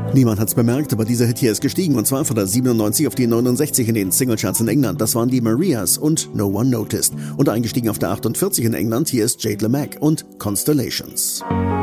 Niemand hat's bemerkt, aber dieser Hit hier ist gestiegen, und zwar von der 97 auf die 69 in den Singlecharts in England. Das waren die Marias und No One Noticed. Und eingestiegen auf der 48 in England, hier ist Jade LeMac und Constellations.